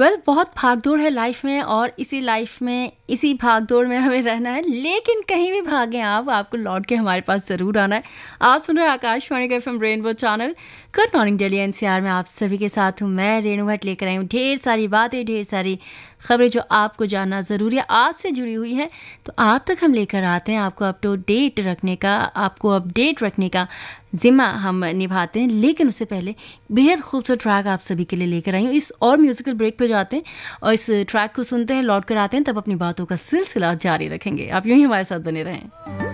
बहुत भागदौड़ है लाइफ में और इसी लाइफ में इसी भागदौड़ में हमें रहना है, लेकिन कहीं भी भागें आपको लौट के हमारे पास ज़रूर आना है। आप सुन रहे हैं आकाशवाणी का FM rainbow channel. Good morning Delhi NCR में आप सभी के साथ हूँ मैं रेणु भट्ट, लेकर आई हूँ ढेर सारी बातें, ढेर सारी खबरें जो आपको जानना ज़रूरी है, आपसे जुड़ी हुई हैं। तो आप तक हम लेकर आते हैं, आपको अपडेट रखने का जिम्मा हम निभाते हैं। लेकिन उससे पहले बेहद खूबसूरत ट्रैक आप सभी के लिए लेकर आई हूँ। इस और म्यूजिकल ब्रेक पे जाते हैं और इस ट्रैक को सुनते हैं, लौट कर आते हैं, तब अपनी बातों का सिलसिला जारी रखेंगे। आप यूं ही हमारे साथ बने रहें।